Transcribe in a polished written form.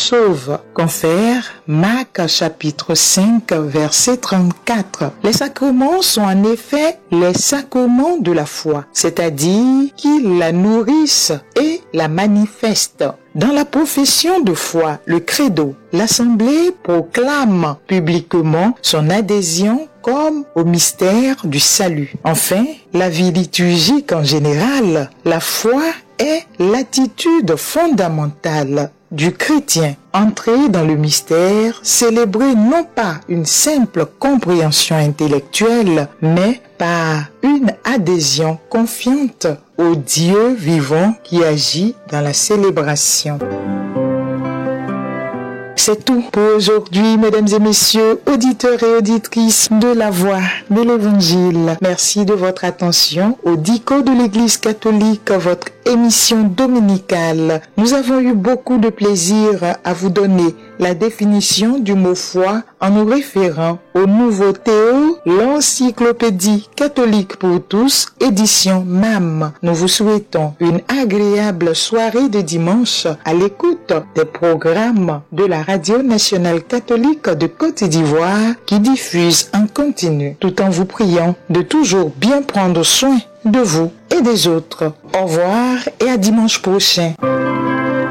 sauve. Confère Marc chapitre 5 verset 34. Les sacrements sont en effet les sacrements de la foi, c'est-à-dire qu'ils la nourrissent et la manifestent. Dans la profession de foi, le credo, l'Assemblée proclame publiquement son adhésion comme au mystère du salut. Enfin, la vie liturgique en général, la foi est l'attitude fondamentale du chrétien. Entrer dans le mystère, célébrer non pas une simple compréhension intellectuelle, mais par une adhésion confiante au Dieu vivant qui agit dans la célébration. C'est tout pour aujourd'hui, mesdames et messieurs, auditeurs et auditrices de la Voix de l'Évangile. Merci de votre attention au Dico de l'Église catholique, votre émission dominicale. Nous avons eu beaucoup de plaisir à vous donner la définition du mot foi en nous référant au Nouveau Théo, l'encyclopédie catholique pour tous, édition MAM. Nous vous souhaitons une agréable soirée de dimanche à l'écoute des programmes de la Radio nationale catholique de Côte d'Ivoire qui diffuse en continu, tout en vous priant de toujours bien prendre soin de vous et des autres. Au revoir et à dimanche prochain.